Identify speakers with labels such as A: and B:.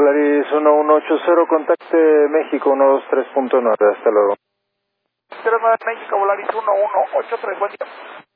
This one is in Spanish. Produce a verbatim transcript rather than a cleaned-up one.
A: Volaris uno uno ocho cero, contacte México uno dos tres punto nueve, hasta luego.
B: cero nueve México, Volaris uno uno ocho tres, buen día.